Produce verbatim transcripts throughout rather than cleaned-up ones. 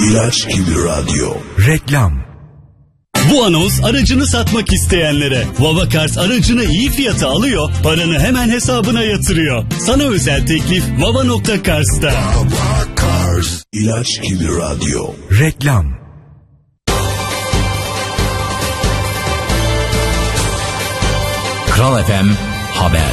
İlaç gibi radyo. Reklam. Bu anons aracını satmak isteyenlere. Vavakars aracını iyi fiyata alıyor, paranı hemen hesabına yatırıyor. Sana özel teklif vava nokta cars'ta. Vavakars. İlaç gibi radyo. Reklam. Kral F M Haber.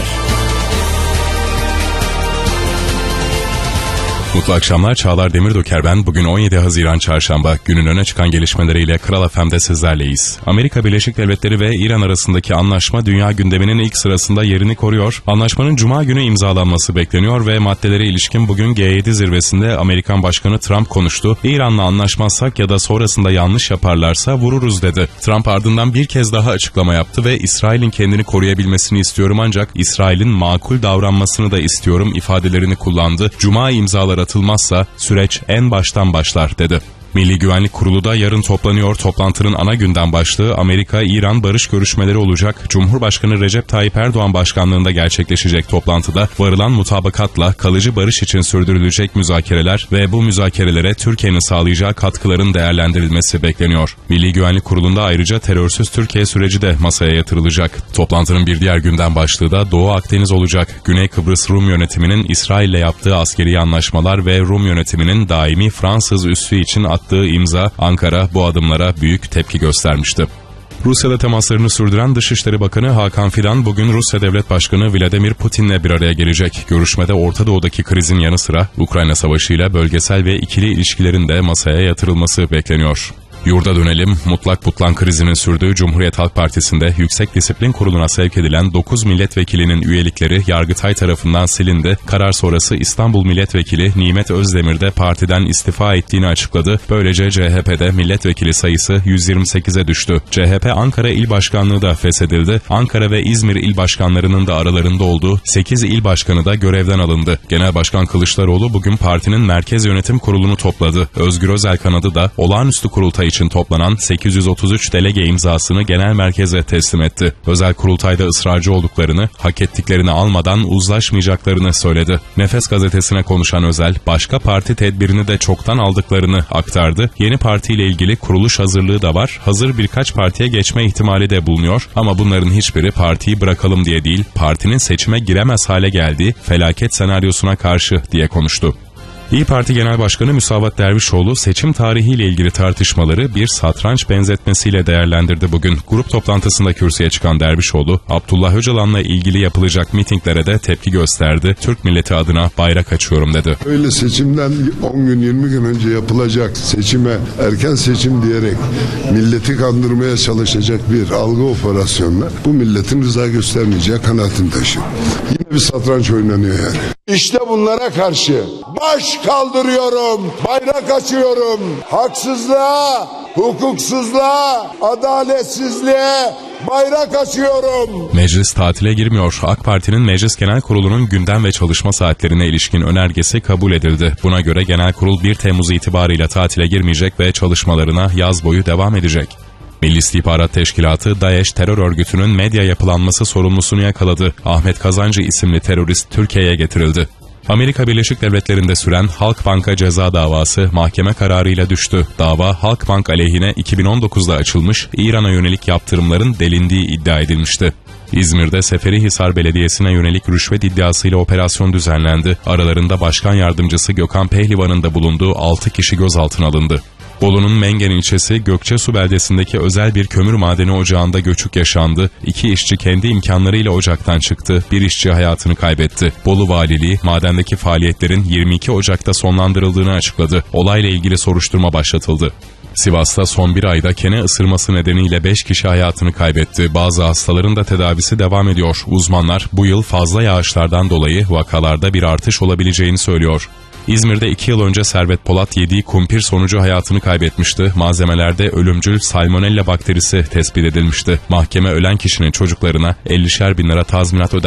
Mutlu akşamlar, Çağlar Demirdoker ben. Bugün on yedi Haziran Çarşamba. Günün öne çıkan gelişmeleriyle Kral F M'de sizlerleyiz. Amerika Birleşik Devletleri ve İran arasındaki anlaşma dünya gündeminin ilk sırasında yerini koruyor. Anlaşmanın Cuma günü imzalanması bekleniyor ve maddelere ilişkin bugün G yedi zirvesinde Amerikan Başkanı Trump konuştu. İran'la anlaşmazsak ya da sonrasında yanlış yaparlarsa vururuz dedi. Trump ardından bir kez daha açıklama yaptı ve İsrail'in kendini koruyabilmesini istiyorum ancak İsrail'in makul davranmasını da istiyorum ifadelerini kullandı. Cuma imzaları atılmazsa süreç en baştan başlar dedi. Milli Güvenlik Kurulu da yarın toplanıyor. Toplantının ana gündem başlığı Amerika-İran barış görüşmeleri olacak. Cumhurbaşkanı Recep Tayyip Erdoğan başkanlığında gerçekleşecek toplantıda varılan mutabakatla kalıcı barış için sürdürülecek müzakereler ve bu müzakerelere Türkiye'nin sağlayacağı katkıların değerlendirilmesi bekleniyor. Milli Güvenlik Kurulu'nda ayrıca terörsüz Türkiye süreci de masaya yatırılacak. Toplantının bir diğer gündem başlığı da Doğu Akdeniz olacak. Güney Kıbrıs Rum yönetiminin İsrail'le yaptığı askeri anlaşmalar ve Rum yönetiminin daimi Fransız üssü için attığı imza, Ankara bu adımlara büyük tepki göstermişti. Rusya'da temaslarını sürdüren Dışişleri Bakanı Hakan Fidan bugün Rusya Devlet Başkanı Vladimir Putin'le bir araya gelecek. Görüşmede Orta Doğu'daki krizin yanı sıra Ukrayna Savaşı'yla bölgesel ve ikili ilişkilerin de masaya yatırılması bekleniyor. Yurda dönelim. Mutlak butlan krizinin sürdüğü Cumhuriyet Halk Partisi'nde Yüksek Disiplin Kurulu'na sevk edilen dokuz milletvekilinin üyelikleri Yargıtay tarafından silindi. Karar sonrası İstanbul Milletvekili Nimet Özdemir de partiden istifa ettiğini açıkladı. Böylece C H P'de milletvekili sayısı yüz yirmi sekize düştü. C H P Ankara İl Başkanlığı da feshedildi. Ankara ve İzmir İl Başkanlarının da aralarında olduğu sekiz il başkanı da görevden alındı. Genel Başkan Kılıçdaroğlu bugün partinin Merkez Yönetim Kurulu'nu topladı. Özgür Özel kanadı da olağanüstü kurultay için toplanan sekiz yüz otuz üç delege imzasını genel merkeze teslim etti. Özel kurultayda ısrarcı olduklarını, hak ettiklerini almadan uzlaşmayacaklarını söyledi. Nefes gazetesine konuşan Özel, başka parti tedbirini de çoktan aldıklarını aktardı. Yeni partiyle ilgili kuruluş hazırlığı da var. Hazır birkaç partiye geçme ihtimali de bulunuyor. Ama bunların hiçbiri partiyi bırakalım diye değil, partinin seçime giremez hale geldiği felaket senaryosuna karşı diye konuştu. İYİ Parti Genel Başkanı Müsavat Dervişoğlu seçim tarihiyle ilgili tartışmaları bir satranç benzetmesiyle değerlendirdi bugün. Grup toplantısında kürsüye çıkan Dervişoğlu, Abdullah Öcalan'la ilgili yapılacak mitinglere de tepki gösterdi. Türk milleti adına bayrak açıyorum dedi. Öyle seçimden on gün yirmi gün önce yapılacak seçime erken seçim diyerek milleti kandırmaya çalışacak bir algı operasyonla bu milletin rıza göstermeyeceği kanaatini taşıyor. Yine bir satranç oynanıyor yani. İşte bunlara karşı baş kaldırıyorum, bayrak açıyorum. Haksızlığa, hukuksuzluğa, adaletsizliğe bayrak açıyorum. Meclis tatile girmiyor. AK Parti'nin Meclis Genel Kurulu'nun gündem ve çalışma saatlerine ilişkin önergesi kabul edildi. Buna göre Genel Kurul bir Temmuz itibarıyla tatile girmeyecek ve çalışmalarına yaz boyu devam edecek. Milli İstihbarat Teşkilatı, DAEŞ terör örgütünün medya yapılanması sorumlusunu yakaladı. Ahmet Kazancı isimli terörist Türkiye'ye getirildi. Amerika Birleşik Devletleri'nde süren Halkbank'a ceza davası mahkeme kararıyla düştü. Dava Halkbank aleyhine iki bin on dokuzda açılmış, İran'a yönelik yaptırımların delindiği iddia edilmişti. İzmir'de Seferihisar Belediyesi'ne yönelik rüşvet iddiasıyla operasyon düzenlendi. Aralarında Başkan Yardımcısı Gökhan Pehlivan'ın da bulunduğu altı kişi gözaltına alındı. Bolu'nun Mengen ilçesi Gökçesu beldesindeki özel bir kömür madeni ocağında göçük yaşandı. İki işçi kendi imkanlarıyla ocaktan çıktı. Bir işçi hayatını kaybetti. Bolu Valiliği madendeki faaliyetlerin yirmi iki Ocak'ta sonlandırıldığını açıkladı. Olayla ilgili soruşturma başlatıldı. Sivas'ta son bir ayda kene ısırması nedeniyle beş kişi hayatını kaybetti. Bazı hastaların da tedavisi devam ediyor. Uzmanlar bu yıl fazla yağışlardan dolayı vakalarda bir artış olabileceğini söylüyor. İzmir'de iki yıl önce Servet Polat yediği kumpir sonucu hayatını kaybetmişti. Malzemelerde ölümcül salmonella bakterisi tespit edilmişti. Mahkeme ölen kişinin çocuklarına ellişer bin lira tazminat ödendi.